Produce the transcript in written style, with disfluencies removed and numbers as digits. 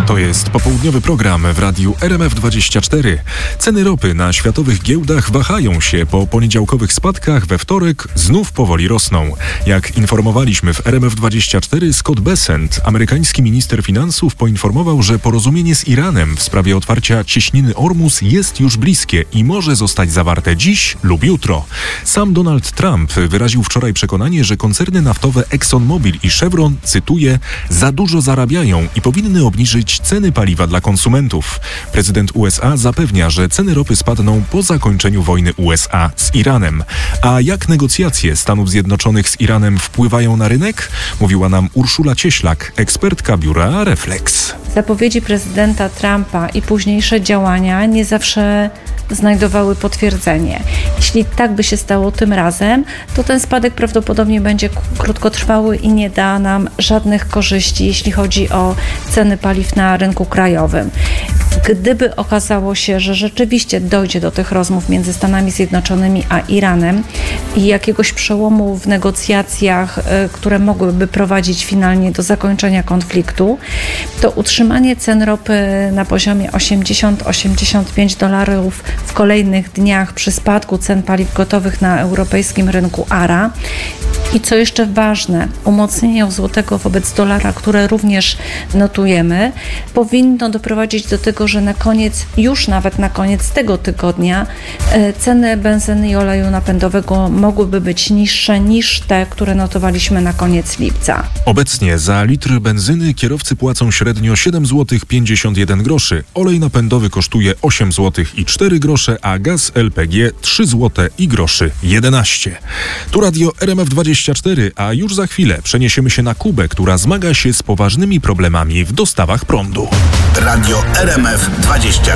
To jest popołudniowy program w radiu RMF24. Ceny ropy na światowych giełdach wahają się. Po poniedziałkowych spadkach we wtorek znów powoli rosną. Jak informowaliśmy w RMF24, Scott Bessent, amerykański minister finansów, poinformował, że porozumienie z Iranem w sprawie otwarcia cieśniny Ormus jest już bliskie i może zostać zawarte dziś lub jutro. Sam Donald Trump wyraził wczoraj przekonanie, że koncerny naftowe ExxonMobil i Chevron, cytuję, za dużo zarabiają i powinny obniżyć ceny paliwa dla konsumentów. Prezydent USA zapewnia, że ceny ropy spadną po zakończeniu wojny USA z Iranem. A jak negocjacje Stanów Zjednoczonych z Iranem wpływają na rynek? Mówiła nam Urszula Cieślak, ekspertka biura Reflex. Zapowiedzi prezydenta Trumpa i późniejsze działania nie zawsze znajdowały potwierdzenie. Jeśli tak by się stało tym razem, to ten spadek prawdopodobnie będzie krótkotrwały i nie da nam żadnych korzyści, jeśli chodzi o ceny paliw na rynku krajowym. Gdyby okazało się, że rzeczywiście dojdzie do tych rozmów między Stanami Zjednoczonymi a Iranem i jakiegoś przełomu w negocjacjach, które mogłyby prowadzić finalnie do zakończenia konfliktu, to utrzymanie cen ropy na poziomie $80-85 w kolejnych dniach przy spadku cen paliw gotowych na europejskim rynku ARA i co jeszcze ważne, umocnienie złotego wobec dolara, które również notujemy, powinno doprowadzić do tego, że nawet na koniec tego tygodnia ceny benzyny i oleju napędowego mogłyby być niższe niż te, które notowaliśmy na koniec lipca. Obecnie za litr benzyny kierowcy płacą średnio 7,51 zł, olej napędowy kosztuje 8,04 zł, a gaz LPG 3,11 zł. Tu radio RMF24, a już za chwilę przeniesiemy się na Kubę, która zmaga się z poważnymi problemami w dostawach prądu. Radio RMF24.